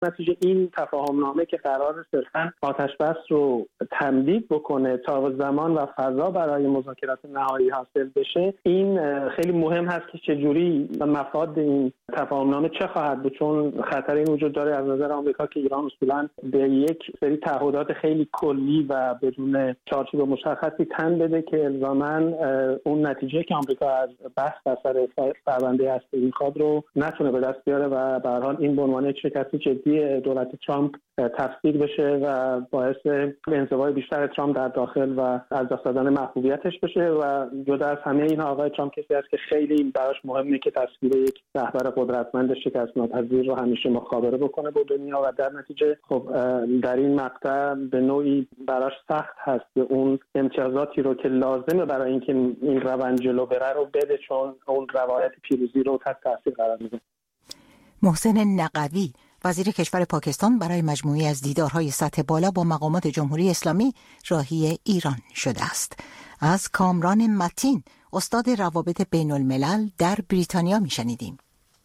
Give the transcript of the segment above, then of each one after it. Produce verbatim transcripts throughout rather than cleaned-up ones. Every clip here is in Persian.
نتیجه این تفاهمنامه که قرار صرفاً آتش بس رو تمدید بکنه تا زمان و فضا برای مذاکرات نهایی حاصل بشه، این خیلی مهم هست که چجوری مفاد این تفاهمنامه چه خواهد بود، چون خطر این وجود داره از نظر آمریکا که ایران اصولاً به یک سری تعهدات خیلی کلی و بدون چارچوب مشخصی تن بده که الزاماً اون نتیجه که آمریکا از بحث بر سر پرونده هسته‌ای میخواد رو نتونه به دست بیاره و به هر حال این به عنوان یک شکست جدی دولت ترامپ تفسیر بشه و باعث انزوای بیشتر ترامپ در داخل و از دست دادن محبوبیتش بشه. و جدا از همه این آقای ترامپ کسی است که خیلی براش مهمه که تصویر یک رهبر قدرتمند شکست ناپذیر رو همیشه مخابره بکنه با دنیا و در نتیجه خب در این مقطع به نوعی براش سخت هست که اون امتیازاتی رو که لازمه برای اینکه این روند جلو بره رو بده، چون اون روایت پیروزی رو تحت تاثیر قرار میده. محسن نقوی وزیر کشور پاکستان برای مجموعی از دیدارهای سطح بالا با مقامات جمهوری اسلامی راهی ایران شده است. از کامران متین استاد روابط بین الملل در بریتانیا میشنیدیم.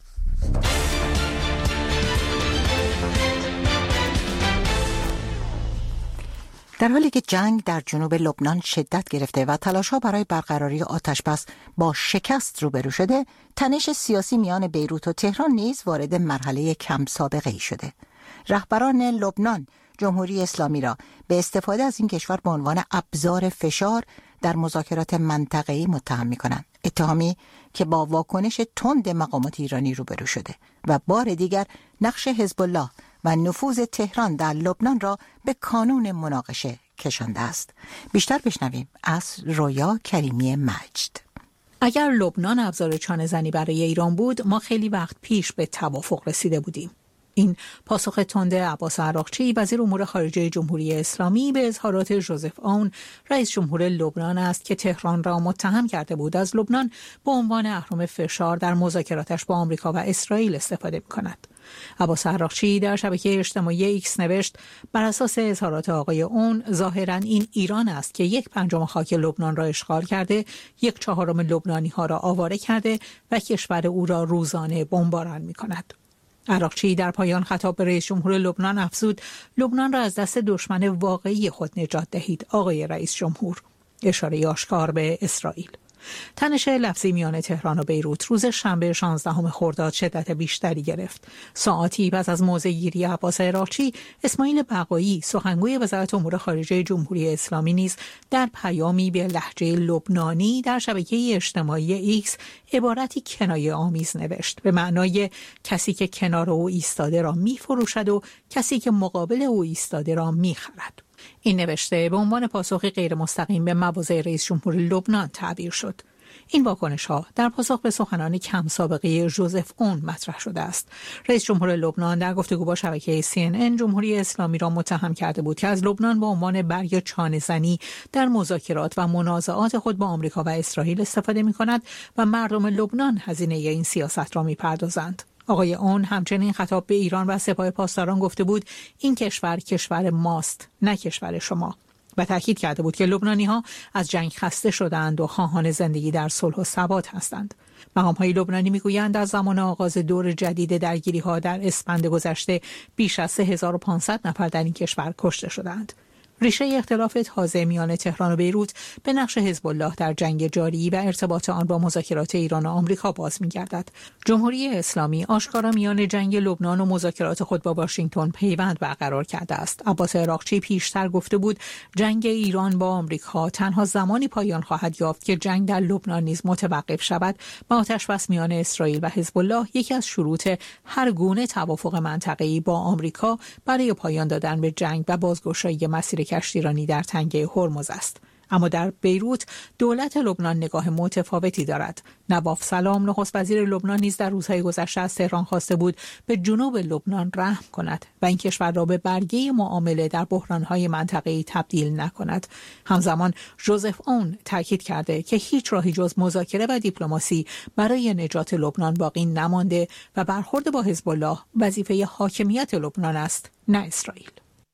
در حالی که جنگ در جنوب لبنان شدت گرفته و تلاش‌ها برای برقراری آتش‌بس با شکست روبرو شده، تنش سیاسی میان بیروت و تهران نیز وارد مرحله کم سابقه‌ای شده. رهبران لبنان جمهوری اسلامی را به استفاده از این کشور به عنوان ابزار فشار در مذاکرات منطقه‌ای متهم می‌کنند. اتهامی که با واکنش تند مقامات ایرانی روبرو شده و بار دیگر نقش حزب الله و نفوذ تهران در لبنان را به کانون مناقشه کشانده است. بیشتر بشنویم از رویا کریمی مجد. اگر لبنان ابزار چانه‌زنی برای ایران بود، ما خیلی وقت پیش به توافق رسیده بودیم. این پاسخ تند عباس عراقچی وزیر امور خارجه جمهوری اسلامی به اظهارات ژوزف اون رئیس جمهور لبنان است که تهران را متهم کرده بود از لبنان به عنوان اهرم فشار در مذاکراتش با آمریکا و اسرائیل استفاده می‌کند. عباس عراقچی در شبکه اجتماعی ایکس نوشت بر اساس اظهارات آقای اون ظاهراً این ایران است که یک پنجم خاک لبنان را اشغال کرده، یک چهارم لبنانی ها را آواره کرده و کشور او را روزانه بمباران می‌کند. عراقچی در پایان خطاب به رئیس جمهور لبنان افزود لبنان را از دست دشمن واقعی خود نجات دهید آقای رئیس جمهور، اشاره آشکار به اسرائیل. تنش لفظی میان تهران و بیروت روز شنبه شانزدهم خرداد شدت بیشتری گرفت. ساعاتی پس از موضع‌گیری عباس عراقچی، اسماعیل بقایی سخنگوی وزارت امور خارجه جمهوری اسلامی نیز در پیامی به لهجه لبنانی در شبکه اجتماعی ایکس عبارتی کنایه آمیز نوشت به معنای کسی که کنار او ایستاده را می‌فروشد و کسی که مقابل او ایستاده را می‌خرد. این نوشته به عنوان پاسخی غیر مستقیم به مواضع رئیس جمهور لبنان تعبیر شد. این واکنش‌ها در پاسخ به سخنان کم سابقه ژوزف اون مطرح شده است. رئیس جمهور لبنان در گفتگو با شبکه سی ان ان جمهوری اسلامی را متهم کرده بود که از لبنان به عنوان برگ چانه‌زنی در مذاکرات و منازعات خود با آمریکا و اسرائیل استفاده می‌کند و مردم لبنان هزینه این سیاست را می‌پردازند. آقای اون همچنین خطاب به ایران و سپاه پاسداران گفته بود این کشور کشور ماست نه کشور شما و تاکید کرده بود که لبنانی‌ها از جنگ خسته شدند و خواهان زندگی در صلح و ثبات هستند. مقام‌های لبنانی می‌گویند از زمان آغاز دور جدید درگیری‌ها در اسفند گذشته بیش از سه هزار و پانصد نفر در این کشور کشته شدند. ریشه اختلاف تازه میان تهران و بیروت به نقش حزب الله در جنگ جاری و ارتباط آن با مذاکرات ایران و آمریکا باز می‌گردد. جمهوری اسلامی آشکارا میان جنگ لبنان و مذاکرات خود با واشنگتن پیوند برقرار کرده است. عباس عراقچی پیشتر گفته بود جنگ ایران با آمریکا تنها زمانی پایان خواهد یافت که جنگ در لبنان نیز متوقف شود و آتش‌بس میان اسرائیل و حزب الله یکی از شروط هر گونه توافق منطقه‌ای با آمریکا برای پایان دادن به جنگ و بازگشایی مسیر کشتیرانی در تنگه هرمز است. اما در بیروت دولت لبنان نگاه متفاوتی دارد. نواف سلام نخست وزیر لبنان نیز در روزهای گذشته از تهران خواسته بود به جنوب لبنان رحم کند و این کشور را به برگه معامله در بحرانهای منطقه‌ای تبدیل نکند. همزمان ژوزف اون تاکید کرده که هیچ راهی جز مذاکره و دیپلماسی برای نجات لبنان باقی نمانده و برخورد با حزب الله وظیفه حاکمیت لبنان است نه اسرائیل.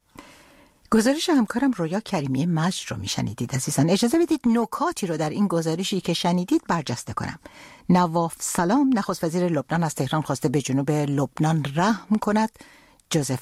گزارش همکارم رویا کریمی مجد رو میشنیدید عزیزان. اجازه بدید نکاتی رو در این گزارشی که شنیدید برجسته کنم. نواف سلام نخست وزیر لبنان از تهران خواسته به جنوب لبنان رحم کند. جوزف